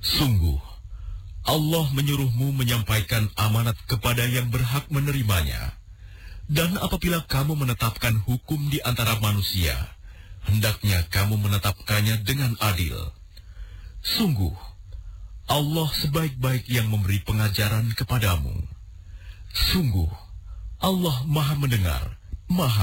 Sungguh, Allah menyuruhmu menyampaikan amanat kepada yang berhak menerimanya. Dan apabila kamu menetapkan hukum di antara manusia, hendaknya kamu menetapkannya dengan adil. Sungguh, Allah sebaik-baik yang memberi pengajaran kepadamu. Sungguh, Allah Maha Mendengar, Maha